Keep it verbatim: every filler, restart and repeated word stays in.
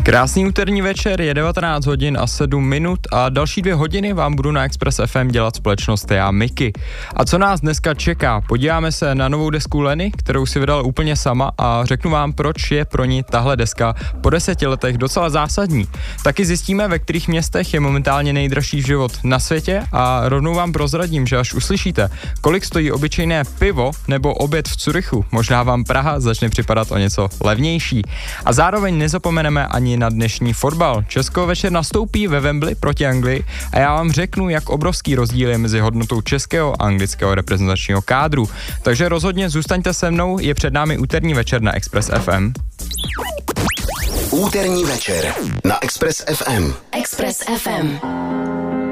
Krásný úterní večer, je devatenáct hodin a sedm minut a další dvě hodiny vám budu na Express F M dělat společnost já, Miky. A co nás dneska čeká? Podíváme se na novou desku Leny, kterou si vydala úplně sama a řeknu vám, proč je pro ní tahle deska po deseti letech docela zásadní. Taky zjistíme, ve kterých městech je momentálně nejdražší život na světě a rovnou vám prozradím, že až uslyšíte, kolik stojí obyčejné pivo nebo oběd v Curychu, možná vám Praha začne připadat o něco levnější. A zároveň nezapomeneme ani na dnešní fotbal. Česko večer nastoupí ve Wembley proti Anglii a já vám řeknu, jak obrovský rozdíl je mezi hodnotou českého a anglického reprezentačního kádru. Takže rozhodně zůstaňte se mnou, je před námi úterní večer na Express F M. Úterní večer na Express F M. Express F M.